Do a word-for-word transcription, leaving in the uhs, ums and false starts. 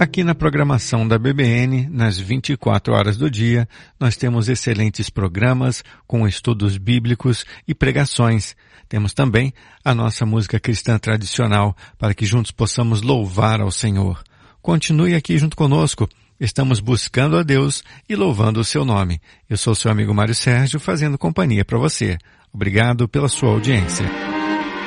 Aqui na programação da B B N, nas vinte e quatro horas do dia, nós temos excelentes programas com estudos bíblicos e pregações. Temos também a nossa música cristã tradicional para que juntos possamos louvar ao Senhor. Continue aqui junto conosco. Estamos buscando a Deus e louvando o seu nome. Eu sou seu amigo Mário Sérgio, fazendo companhia para você. Obrigado pela sua audiência.